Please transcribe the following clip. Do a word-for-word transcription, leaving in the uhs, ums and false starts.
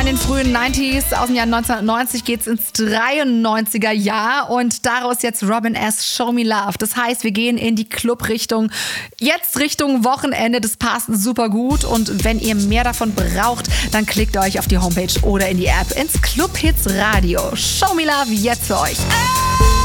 in den frühen neunziger aus dem Jahr neunzehnhundertneunzig geht's ins dreiundneunziger Jahr und daraus jetzt Robin S. Show Me Love. Das heißt, wir gehen in die Club-Richtung. Jetzt Richtung Wochenende, das passt super gut. Und wenn ihr mehr davon braucht, dann klickt euch auf die Homepage oder in die App ins Club Hits Radio. Show Me Love jetzt für euch.